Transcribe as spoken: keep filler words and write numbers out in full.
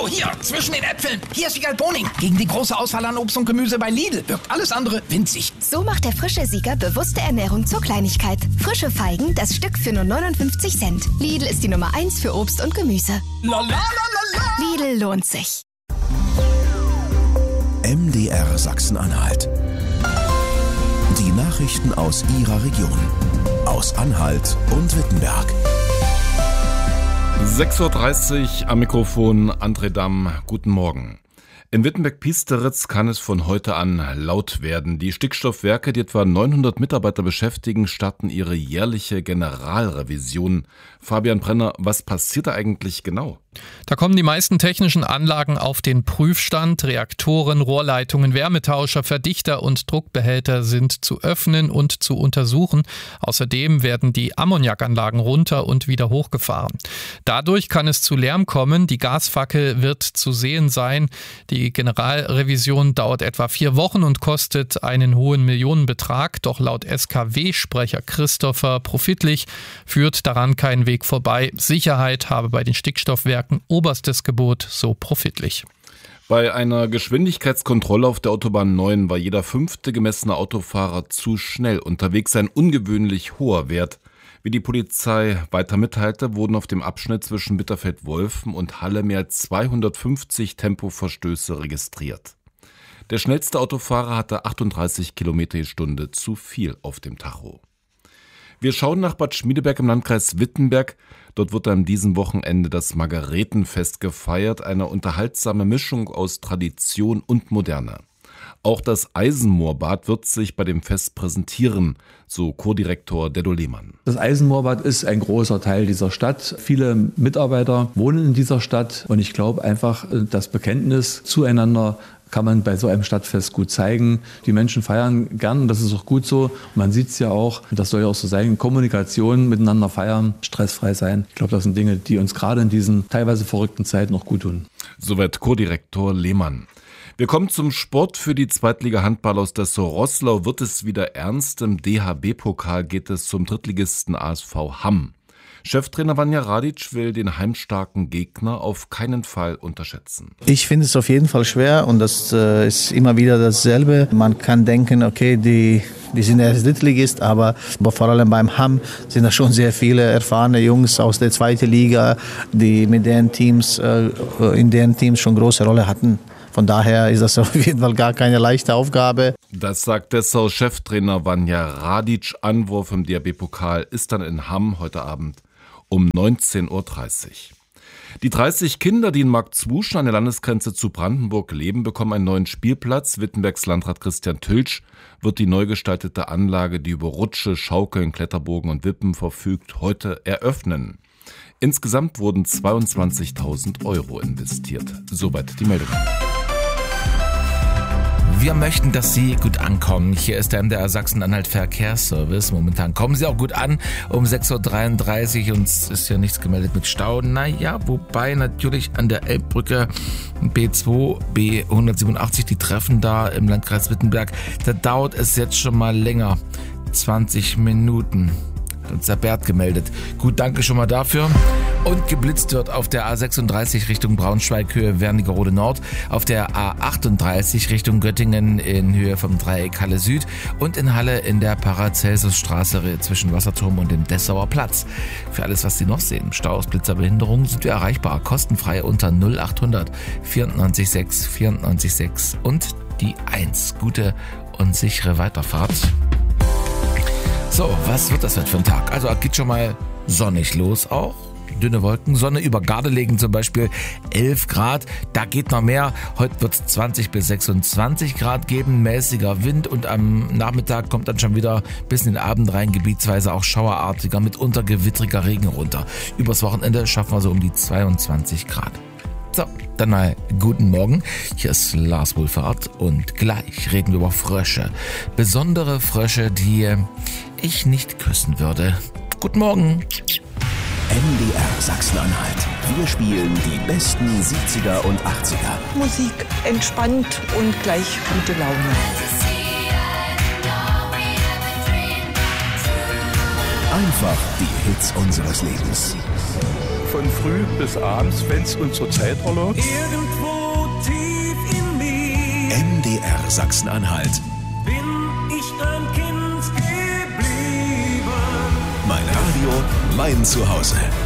Hallo, hier, zwischen den Äpfeln. Hier ist Wiegald Boning. Gegen die große Auswahl an Obst und Gemüse bei Lidl wirkt alles andere winzig. So macht der frische Sieger bewusste Ernährung zur Kleinigkeit. Frische Feigen, das Stück für nur neunundfünfzig Cent. Lidl ist die Nummer eins für Obst und Gemüse. La, la, la, la, la. Lidl lohnt sich. M D R Sachsen-Anhalt. Die Nachrichten aus Ihrer Region. Aus Anhalt und Wittenberg. sechs Uhr dreißig am Mikrofon André Damm. Guten Morgen. In Wittenberg-Piesteritz kann es von heute an laut werden. Die Stickstoffwerke, die etwa neunhundert Mitarbeiter beschäftigen, starten ihre jährliche Generalrevision. Fabian Brenner, was passiert da eigentlich genau? Da kommen die meisten technischen Anlagen auf den Prüfstand. Reaktoren, Rohrleitungen, Wärmetauscher, Verdichter und Druckbehälter sind zu öffnen und zu untersuchen. Außerdem werden die Ammoniakanlagen runter und wieder hochgefahren. Dadurch kann es zu Lärm kommen. Die Gasfackel wird zu sehen sein. Die Generalrevision dauert etwa vier Wochen und kostet einen hohen Millionenbetrag. Doch laut S K W-Sprecher Christopher Profitlich führt daran kein Weg vorbei. Sicherheit habe bei den Stickstoffwerken oberstes Gebot, so Profitlich. Bei einer Geschwindigkeitskontrolle auf der Autobahn neun war jeder fünfte gemessene Autofahrer zu schnell unterwegs, ein ungewöhnlich hoher Wert. Wie die Polizei weiter mitteilte, wurden auf dem Abschnitt zwischen Bitterfeld-Wolfen und Halle mehr als zweihundertfünfzig Tempoverstöße registriert. Der schnellste Autofahrer hatte achtunddreißig Kilometer die Stunde zu viel auf dem Tacho. Wir schauen nach Bad Schmiedeberg im Landkreis Wittenberg. Dort wird an diesem Wochenende das Margaretenfest gefeiert, eine unterhaltsame Mischung aus Tradition und Moderne. Auch das Eisenmoorbad wird sich bei dem Fest präsentieren, so Co-Direktor Deddo Lehmann. Das Eisenmoorbad ist ein großer Teil dieser Stadt. Viele Mitarbeiter wohnen in dieser Stadt und ich glaube einfach, das Bekenntnis zueinander kann man bei so einem Stadtfest gut zeigen. Die Menschen feiern gern, das ist auch gut so. Man sieht es ja auch, das soll ja auch so sein, Kommunikation, miteinander feiern, stressfrei sein. Ich glaube, das sind Dinge, die uns gerade in diesen teilweise verrückten Zeiten noch gut tun. Soweit Co-Direktor Lehmann. Wir kommen zum Sport. Für die Zweitliga-Handball aus Dessau-Roßlau wird es wieder ernst. Im D H B-Pokal geht es zum Drittligisten A S V Hamm. Cheftrainer Vanja Radic will den heimstarken Gegner auf keinen Fall unterschätzen. Ich finde es auf jeden Fall schwer und das äh, ist immer wieder dasselbe. Man kann denken, okay, die, die sind erst Drittligist, aber, aber vor allem beim Hamm sind da schon sehr viele erfahrene Jungs aus der zweiten Liga, die mit deren Teams, äh, in deren Teams schon große Rolle hatten. Von daher ist das auf jeden Fall gar keine leichte Aufgabe. Das sagt Dessau-Cheftrainer Vanja Radic. Anwurf im D H B-Pokal ist dann in Hamm heute Abend um neunzehn Uhr dreißig. Die dreißig Kinder, die in Marktszwuschen an der Landesgrenze zu Brandenburg leben, bekommen einen neuen Spielplatz. Wittenbergs Landrat Christian Tülsch wird die neu gestaltete Anlage, die über Rutsche, Schaukeln, Kletterbogen und Wippen verfügt, heute eröffnen. Insgesamt wurden zweiundzwanzigtausend Euro investiert. Soweit die Meldung. Wir möchten, dass Sie gut ankommen. Hier ist der M D R Sachsen-Anhalt Verkehrsservice. Momentan kommen Sie auch gut an. Um sechs Uhr dreiunddreißig, uns ist ja nichts gemeldet mit Stau. Naja, wobei natürlich an der Elbbrücke B zwei, B hundertsiebenundachtzig, die Treffen da im Landkreis Wittenberg, da dauert es jetzt schon mal länger. zwanzig Minuten. Hat uns der Bert gemeldet. Gut, danke schon mal dafür. Und geblitzt wird auf der A sechsunddreißig Richtung Braunschweig, Höhe Wernigerode Nord, auf der A achtunddreißig Richtung Göttingen in Höhe vom Dreieck Halle Süd und in Halle in der Paracelsusstraße zwischen Wasserturm und dem Dessauer Platz. Für alles, was Sie noch sehen, Staus, Blitzer, Behinderungen, sind wir erreichbar, kostenfrei unter null achthundert vierundneunzig sechs vierundneunzig sechs und die eins. Gute und sichere Weiterfahrt. So, was wird das heute für ein Tag? Also geht schon mal sonnig los auch. Dünne Wolken, Sonne über Gardelegen zum Beispiel elf Grad, da geht noch mehr. Heute wird es zwanzig bis sechsundzwanzig Grad geben, mäßiger Wind und am Nachmittag kommt dann schon wieder bis in den Abend rein, gebietsweise auch schauerartiger, mitunter gewittriger Regen runter. Übers Wochenende schaffen wir so um die zweiundzwanzig Grad. So, dann mal guten Morgen. Hier ist Lars Wohlfahrt und gleich reden wir über Frösche. Besondere Frösche, die ich nicht küssen würde. Guten Morgen. M D R Sachsen-Anhalt. Wir spielen die besten siebziger und achtziger. Musik entspannt und gleich gute Laune. Einfach die Hits unseres Lebens. von früh bis abends, wenn es unsere Zeit erlaubt. Irgendwo tief in mir M D R Sachsen-Anhalt. bin ich ein Kind geblieben. Mein Radio, mein Zuhause.